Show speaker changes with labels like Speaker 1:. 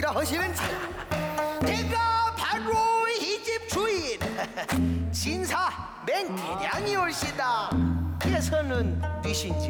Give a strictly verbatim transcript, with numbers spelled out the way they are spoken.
Speaker 1: 무엇이라 하시는지. 내가 바로 이 집 주인 진사 맹대량이올시다. 예서는 되신지요?